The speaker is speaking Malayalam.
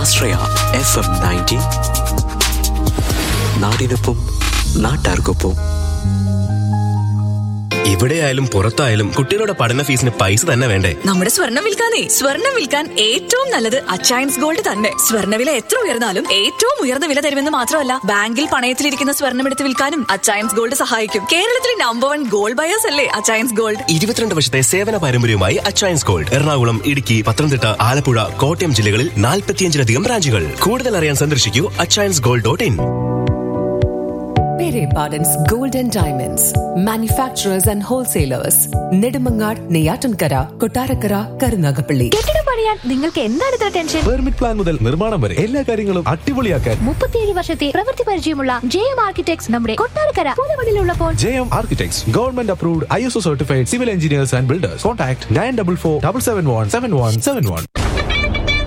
ആശ്രയ FM 90. നാടിനൊപ്പം നാട്ടാർക്കൊപ്പം. എവിടെയായാലും പുറത്തായാലും കുട്ടികളുടെ പഠന ഫീസിന് പൈസ തന്നെ വേണ്ടേ? നമ്മുടെ സ്വർണ്ണം വിൽക്കാൻ ഏറ്റവും നല്ലത് അച്ചയൻസ് ഗോൾഡ് തന്നെ. സ്വർണ്ണവില എത്ര ഉയർന്നാലും ഏറ്റവും ഉയർന്ന വില തരുമെന്ന് മാത്രമല്ല, ബാങ്കിൽ പണയത്തിലിരിക്കുന്ന സ്വർണ്ണം എടുത്ത് വിൽക്കാനും അച്ചയൻസ് ഗോൾഡ് സഹായിക്കും. കേരളത്തിലെ നമ്പർ 1 ഗോൾഡ് ബയേഴ്സ് അല്ലേ അച്ചയൻസ് ഗോൾഡ്. 22 വർഷത്തെ സേവന പാരമ്പര്യവുമായി അച്ചയൻസ് ഗോൾഡ് എറണാകുളം, ഇടുക്കി, പത്തനംതിട്ട, ആലപ്പുഴ, കോട്ടയം ജില്ലകളിൽ 45-ലധികം ബ്രാഞ്ചുകൾ. കൂടുതൽ അറിയാൻ സന്ദർശിക്കൂ achainsgold.in. Pere Pardon's Gold and Diamonds, manufacturers and wholesalers. Nedumangad, Neyyattinkara, Kottarakkara, Karunagappally. കെട്ടിടം പണിയാൻ നിങ്ങൾക്ക് എന്താണ് ഇത്ര ടെൻഷൻ? പെർമിറ്റ് പ്ലാൻ മുതൽ നിർമ്മാണം വരെ എല്ലാ കാര്യങ്ങളും അടിപൊളിയാക്കാൻ 37 വർഷത്തെ പ്രവൃത്തി പരിചയമുള്ള JM Architects നമ്മുടെ Kottarakkara പുതുമണിലുള്ളപ്പോൾ. JM Architects, Government Approved, ISO Certified Civil Engineers and Builders. Contact 9447717171.